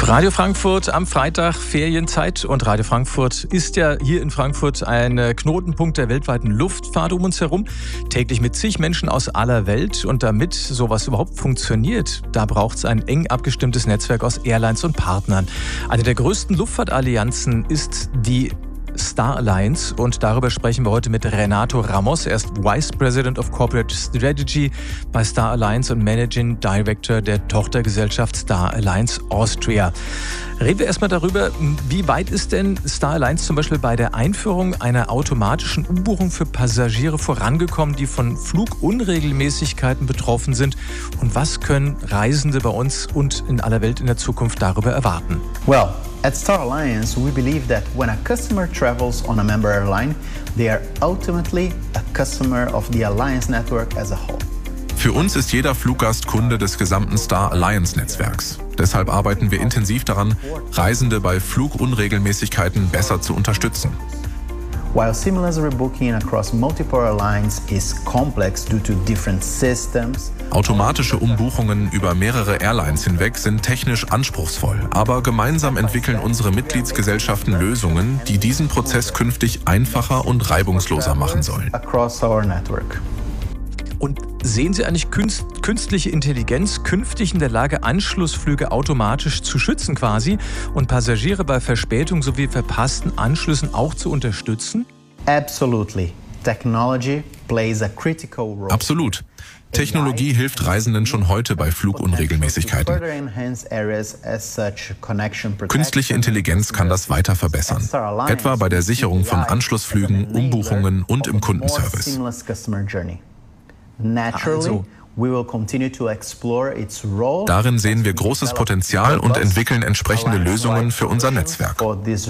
Radio Frankfurt am Freitag, Ferienzeit, und Radio Frankfurt ist ja hier in Frankfurt ein Knotenpunkt der weltweiten Luftfahrt um uns herum, täglich mit zig Menschen aus aller Welt, und damit sowas überhaupt funktioniert, da braucht es ein eng abgestimmtes Netzwerk aus Airlines und Partnern. Eine der größten Luftfahrtallianzen ist die Star Alliance, und darüber sprechen wir heute mit Renato Ramos. Er ist Vice President of Corporate Strategy bei Star Alliance und Managing Director der Tochtergesellschaft Star Alliance Austria. Reden wir erstmal darüber, wie weit ist denn Star Alliance zum Beispiel bei der Einführung einer automatischen Umbuchung für Passagiere vorangekommen, die von Flugunregelmäßigkeiten betroffen sind, und was können Reisende bei uns und in aller Welt in der Zukunft darüber erwarten? Well, at Star Alliance, we believe that when a customer travels on a member airline, they are ultimately a customer of the Alliance network as a whole. Für uns ist jeder Fluggast Kunde des gesamten Star Alliance-Netzwerks. Deshalb arbeiten wir intensiv daran, Reisende bei Flugunregelmäßigkeiten besser zu unterstützen. While seamless rebooking across multiple airlines is complex due to different systems, automatische Umbuchungen über mehrere Airlines hinweg sind technisch anspruchsvoll, aber gemeinsam entwickeln unsere Mitgliedsgesellschaften Lösungen, die diesen Prozess künftig einfacher und reibungsloser machen sollen. across our network. Und sehen Sie eigentlich künstliche Intelligenz künftig in der Lage, Anschlussflüge automatisch zu schützen quasi und Passagiere bei Verspätung sowie verpassten Anschlüssen auch zu unterstützen? Absolutely. Technology plays a critical role. Absolut. Technologie hilft Reisenden schon heute bei Flugunregelmäßigkeiten. Künstliche Intelligenz kann das weiter verbessern, etwa bei der Sicherung von Anschlussflügen, Umbuchungen und im Kundenservice. Also, darin sehen wir großes Potenzial und entwickeln entsprechende Lösungen für unser Netzwerk.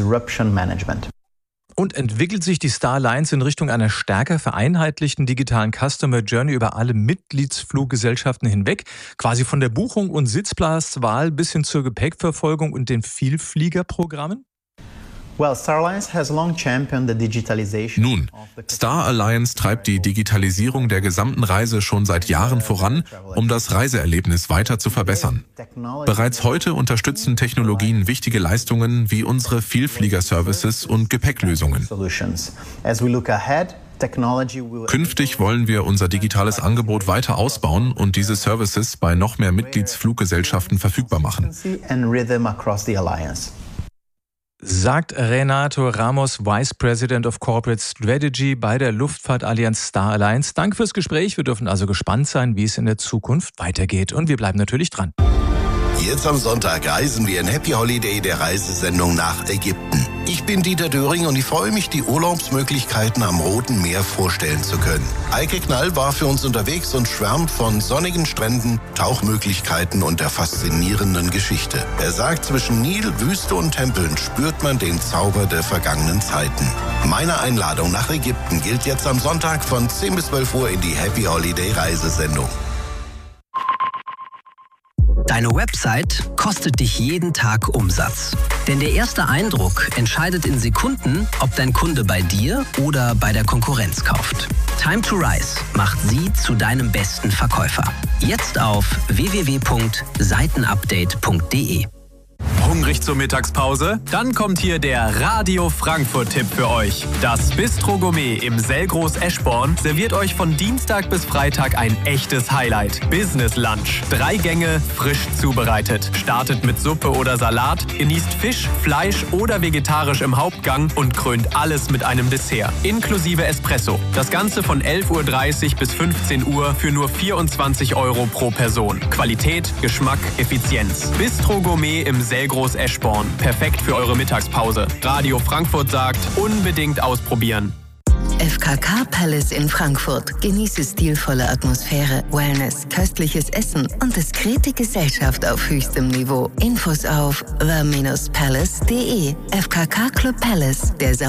Und entwickelt sich die Star Alliance in Richtung einer stärker vereinheitlichten digitalen Customer Journey über alle Mitgliedsfluggesellschaften hinweg, quasi von der Buchung und Sitzplatzwahl bis hin zur Gepäckverfolgung und den Vielfliegerprogrammen? Nun, Star Alliance treibt die Digitalisierung der gesamten Reise schon seit Jahren voran, um das Reiseerlebnis weiter zu verbessern. Bereits heute unterstützen Technologien wichtige Leistungen wie unsere Vielflieger-Services und Gepäcklösungen. Künftig wollen wir unser digitales Angebot weiter ausbauen und diese Services bei noch mehr Mitgliedsfluggesellschaften verfügbar machen. Sagt Renato Ramos, Vice President of Corporate Strategy bei der Luftfahrtallianz Star Alliance. Danke fürs Gespräch. Wir dürfen also gespannt sein, wie es in der Zukunft weitergeht. Und wir bleiben natürlich dran. Jetzt am Sonntag reisen wir in Happy Holiday, der Reisesendung, nach Ägypten. Ich bin Dieter Döring und ich freue mich, die Urlaubsmöglichkeiten am Roten Meer vorstellen zu können. Eike Knall war für uns unterwegs und schwärmt von sonnigen Stränden, Tauchmöglichkeiten und der faszinierenden Geschichte. Er sagt, zwischen Nil, Wüste und Tempeln spürt man den Zauber der vergangenen Zeiten. Meine Einladung nach Ägypten gilt jetzt am Sonntag von 10 bis 12 Uhr in die Happy Holiday Reisesendung. Deine Website kostet dich jeden Tag Umsatz. Denn der erste Eindruck entscheidet in Sekunden, ob dein Kunde bei dir oder bei der Konkurrenz kauft. Time to Rise macht sie zu deinem besten Verkäufer. Jetzt auf www.seitenupdate.de. Hungrig zur Mittagspause? Dann kommt hier der Radio Frankfurt-Tipp für euch. Das Bistro Gourmet im Selgros Eschborn serviert euch von Dienstag bis Freitag ein echtes Highlight. Business Lunch. 3 Gänge, frisch zubereitet. Startet mit Suppe oder Salat, genießt Fisch, Fleisch oder vegetarisch im Hauptgang und krönt alles mit einem Dessert. Inklusive Espresso. Das Ganze von 11.30 Uhr bis 15 Uhr für nur 24 € pro Person. Qualität, Geschmack, Effizienz. Bistro Gourmet im Selgros Eschborn. Perfekt für eure Mittagspause. Radio Frankfurt sagt, unbedingt ausprobieren. FKK Palace in Frankfurt. Genieße stilvolle Atmosphäre, Wellness, köstliches Essen und diskrete Gesellschaft auf höchstem Niveau. Infos auf the-palace.de. FKK Club Palace, der